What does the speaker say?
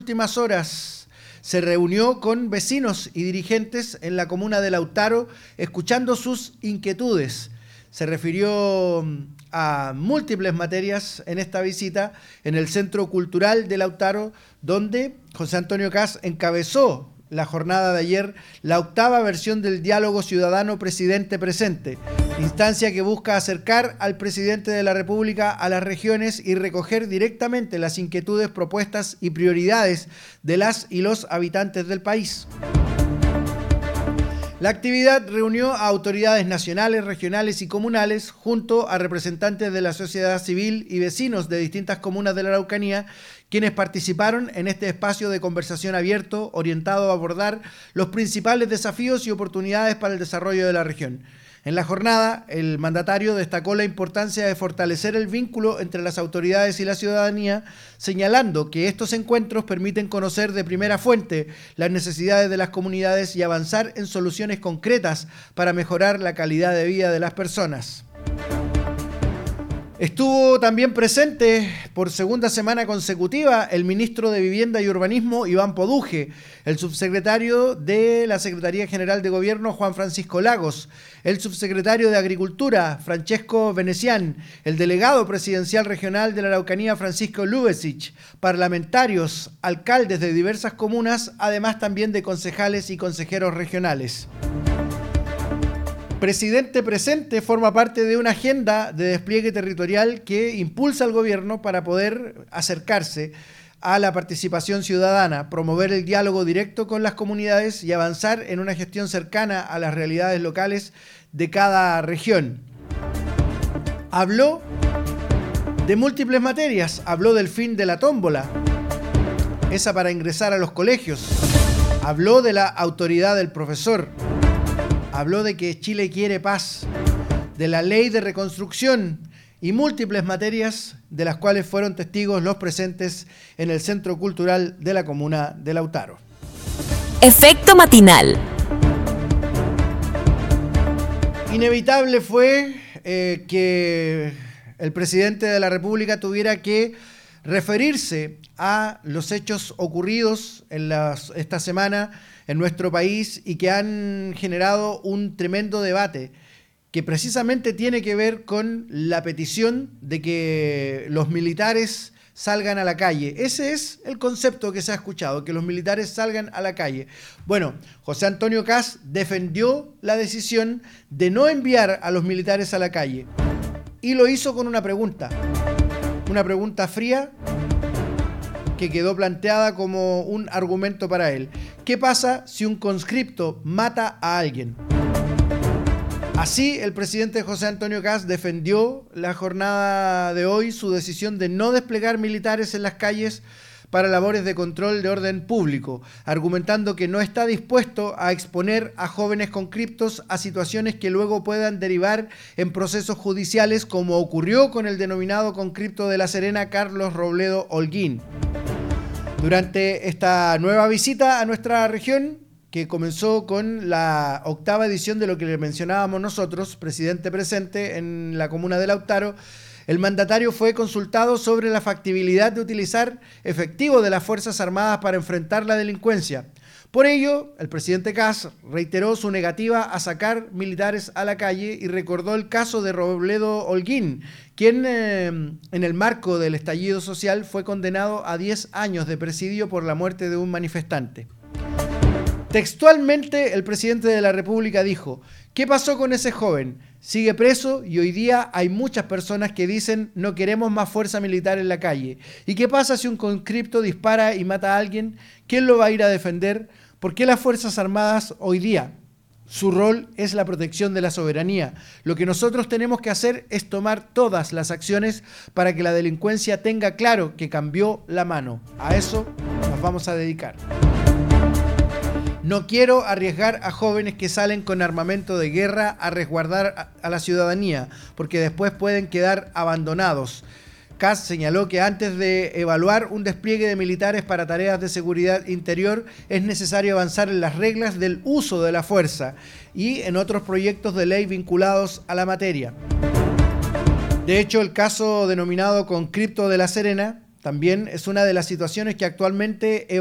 Últimas horas se reunió con vecinos y dirigentes en la comuna de Lautaro, escuchando sus inquietudes. Se refirió a múltiples materias en esta visita en el Centro Cultural de Lautaro, donde José Antonio Kast encabezó la jornada de ayer la octava versión del diálogo ciudadano Presidente Presente, instancia que busca acercar al presidente de la República a las regiones y recoger directamente las inquietudes, propuestas y prioridades de las y los habitantes del país. La actividad reunió a autoridades nacionales, regionales y comunales, junto a representantes de la sociedad civil y vecinos de distintas comunas de la Araucanía, quienes participaron en este espacio de conversación abierto, orientado a abordar los principales desafíos y oportunidades para el desarrollo de la región. En la jornada, el mandatario destacó la importancia de fortalecer el vínculo entre las autoridades y la ciudadanía, señalando que estos encuentros permiten conocer de primera fuente las necesidades de las comunidades y avanzar en soluciones concretas para mejorar la calidad de vida de las personas. Estuvo también presente por segunda semana consecutiva el ministro de Vivienda y Urbanismo, Iván Poduje, el subsecretario de la Secretaría General de Gobierno, Juan Francisco Lagos, el subsecretario de Agricultura, Francesco Venecián, el delegado presidencial regional de la Araucanía, Francisco Lubesic, parlamentarios, alcaldes de diversas comunas, además también de concejales y consejeros regionales. Presidente Presente forma parte de una agenda de despliegue territorial que impulsa al gobierno para poder acercarse a la participación ciudadana, promover el diálogo directo con las comunidades y avanzar en una gestión cercana a las realidades locales de cada región. Habló de múltiples materias, habló del fin de la tómbola, esa para ingresar a los colegios, habló de la autoridad del profesor, habló de que Chile quiere paz, de la ley de reconstrucción y múltiples materias de las cuales fueron testigos los presentes en el Centro Cultural de la comuna de Lautaro. Efecto matinal. Inevitable fue que el presidente de la República tuviera que referirse a los hechos ocurridos esta semana en nuestro país y que han generado un tremendo debate que precisamente tiene que ver con la petición de que los militares salgan a la calle. Ese es el concepto que se ha escuchado, que los militares salgan a la calle. Bueno, José Antonio Kast defendió la decisión de no enviar a los militares a la calle y lo hizo con una pregunta fría que quedó planteada como un argumento para él. ¿Qué pasa si un conscripto mata a alguien? Así, el presidente José Antonio Kast defendió la jornada de hoy su decisión de no desplegar militares en las calles para labores de control de orden público, argumentando que no está dispuesto a exponer a jóvenes conscriptos a situaciones que luego puedan derivar en procesos judiciales, como ocurrió con el denominado conscripto de La Serena, Carlos Robledo Holguín. Durante esta nueva visita a nuestra región, que comenzó con la octava edición de lo que le mencionábamos nosotros, Presidente Presente, en la comuna de Lautaro, el mandatario fue consultado sobre la factibilidad de utilizar efectivo de las Fuerzas Armadas para enfrentar la delincuencia. Por ello, el presidente Kast reiteró su negativa a sacar militares a la calle y recordó el caso de Robledo Holguín, quien en el marco del estallido social fue condenado a 10 años de presidio por la muerte de un manifestante. Textualmente, el presidente de la República dijo: ¿qué pasó con ese joven? Sigue preso y hoy día hay muchas personas que dicen no queremos más fuerza militar en la calle. ¿Y qué pasa si un conscripto dispara y mata a alguien? ¿Quién lo va a ir a defender? ¿Por qué las Fuerzas Armadas hoy día? Su rol es la protección de la soberanía. Lo que nosotros tenemos que hacer es tomar todas las acciones para que la delincuencia tenga claro que cambió la mano. A eso nos vamos a dedicar. No quiero arriesgar a jóvenes que salen con armamento de guerra a resguardar a la ciudadanía, porque después pueden quedar abandonados. Kast señaló que antes de evaluar un despliegue de militares para tareas de seguridad interior es necesario avanzar en las reglas del uso de la fuerza y en otros proyectos de ley vinculados a la materia. De hecho, el caso denominado conscripto de La Serena también es una de las situaciones que actualmente